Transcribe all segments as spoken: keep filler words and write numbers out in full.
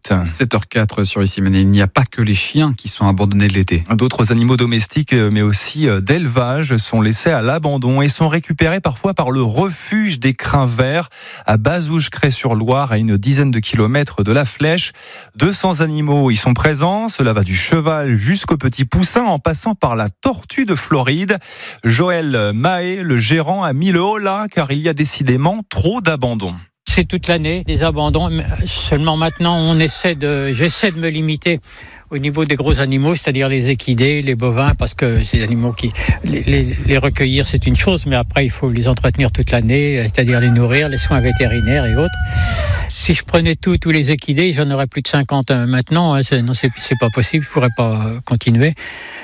huit. sept heures quatre sur Issy-Mena. Il n'y a pas que les chiens qui sont abandonnés l'été. D'autres animaux domestiques, mais aussi d'élevage, sont laissés à l'abandon et sont récupérés parfois par le refuge des crins verts à Bazouges-Crest-sur-Loire, à une dizaine de kilomètres de la Flèche. deux cents animaux y sont présents. Cela va du cheval jusqu'au petit poussin en passant par la tortue de Floride. Joël Mahé, le gérant, a mis le holà car il y a décidément trop d'abandon. C'est toute l'année des abandons. Seulement maintenant, on essaie de, j'essaie de me limiter au niveau des gros animaux, c'est-à-dire les équidés, les bovins, parce que c'est des animaux qui les, les, les recueillir, c'est une chose, mais après il faut les entretenir toute l'année, c'est-à-dire les nourrir, les soins vétérinaires et autres. Si je prenais tout, tous les équidés, j'en aurais plus de cinquante maintenant. Hein, c'est, non, c'est, c'est pas possible, je pourrais pas continuer.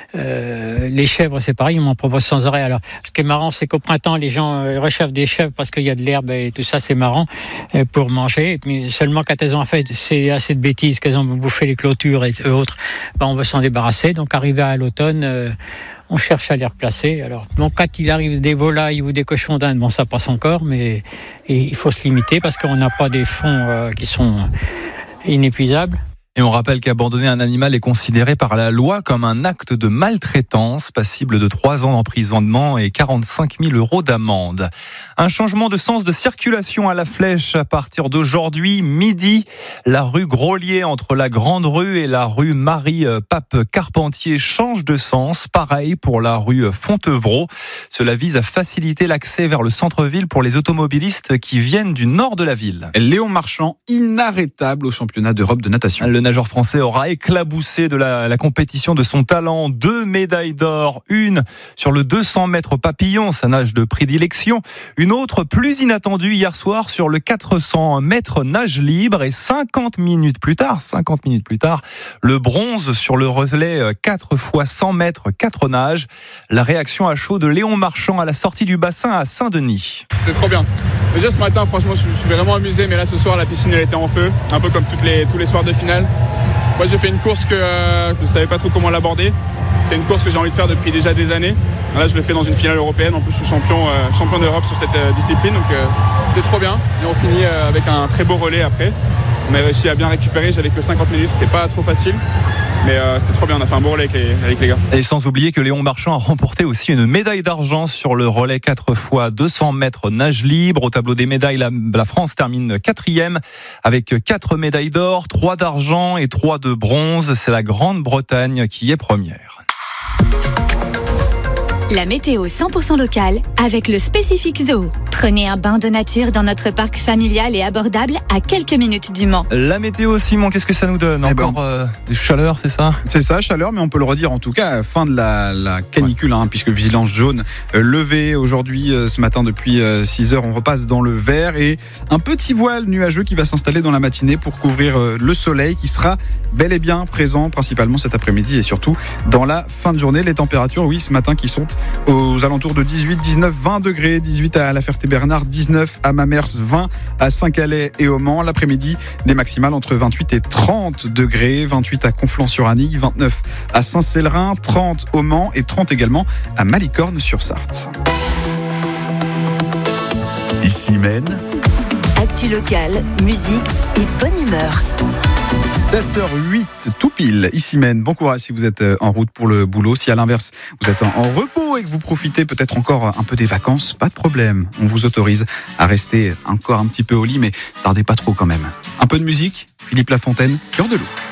Euh, les chèvres, c'est pareil, on m'en propose sans arrêt. Alors, ce qui est marrant, c'est qu'au printemps, les gens euh, rechèvent des chèvres parce qu'il y a de l'herbe et tout ça, c'est marrant euh, pour manger. Mais seulement quand elles ont fait c'est assez de bêtises, qu'elles ont bouffé les clôtures et autres, ben, on veut s'en débarrasser. Donc, arrivé à l'automne, euh, on cherche à les replacer. Alors, donc, quand il arrive des volailles ou des cochons d'Inde, bon, ça passe encore, mais et il faut se limiter parce qu'on n'a pas des fonds euh, qui sont inépuisables. Et on rappelle qu'abandonner un animal est considéré par la loi comme un acte de maltraitance, passible de trois ans d'emprisonnement et quarante-cinq mille euros d'amende. Un changement de sens de circulation à la Flèche à partir d'aujourd'hui, midi. La rue Groslier entre la Grande Rue et la rue Marie-Pape-Carpentier change de sens. Pareil pour la rue Fontevraud. Cela vise à faciliter l'accès vers le centre-ville pour les automobilistes qui viennent du nord de la ville. Léon Marchand, inarrêtable au championnat d'Europe de natation. Le nageur français aura éclaboussé de la, la compétition de son talent. Deux médailles d'or, une sur le deux cents mètres papillon, sa nage de prédilection. Une autre plus inattendue hier soir sur le quatre cents mètres nage libre. Et cinquante minutes plus tard, cinquante minutes plus tard, le bronze sur le relais quatre fois cent mètres, quatre nages. La réaction à chaud de Léon Marchand à la sortie du bassin à Saint-Denis. C'était trop bien. Déjà ce matin, franchement, je suis vraiment amusé, mais là ce soir, la piscine elle était en feu, un peu comme toutes les, tous les soirs de finale. Moi j'ai fait une course que euh, je ne savais pas trop comment l'aborder. C'est une course que j'ai envie de faire depuis déjà des années. Là je le fais dans une finale européenne, en plus je suis champion, euh, champion d'Europe sur cette euh, discipline, donc euh, c'est trop bien. Et on finit euh, avec un très beau relais après. On a réussi à bien récupérer, j'avais que cinquante minutes, c'était pas trop facile. Mais euh, c'était trop bien, on a fait un beau relais avec les, avec les gars. Et sans oublier que Léon Marchand a remporté aussi une médaille d'argent sur le relais quatre fois deux cents mètres nage libre. Au tableau des médailles, la, la France termine quatrième avec quatre médailles d'or, trois d'argent et trois de bronze. C'est la Grande-Bretagne qui est première. La météo cent pour cent locale avec le Spécifique Zoo. Prenez un bain de nature dans notre parc familial et abordable à quelques minutes du Mans. La météo, Simon, qu'est-ce que ça nous donne ? Encore ben, euh, des chaleurs, c'est ça ? C'est ça, chaleur, mais on peut le redire en tout cas, fin de la, la canicule, ouais. hein, puisque vigilance jaune euh, levée aujourd'hui, euh, ce matin depuis euh, six heures, on repasse dans le vert et un petit voile nuageux qui va s'installer dans la matinée pour couvrir euh, le soleil qui sera bel et bien présent, principalement cet après-midi et surtout dans la fin de journée. Les températures, oui, ce matin qui sont aux alentours de dix-huit, dix-neuf, vingt degrés, dix-huit à La Ferté-Bernard, dix-neuf à Mamers, vingt à Saint-Calais et au Mans. L'après-midi, des maximales entre vingt-huit et trente degrés, vingt-huit à Conflans-sur-Anille, vingt-neuf à Saint-Célerin, trente au Mans et trente également à Malicorne-sur-Sarthe. Issy-Mena. Actu locale, musique et bonne humeur. sept heures huit, tout pile, Issy-Mena. Bon courage si vous êtes en route pour le boulot. Si à l'inverse, vous êtes en repos et que vous profitez peut-être encore un peu des vacances, pas de problème. On vous autorise à rester encore un petit peu au lit, mais tardez pas trop quand même. Un peu de musique, Philippe Lafontaine, Cœur de loup.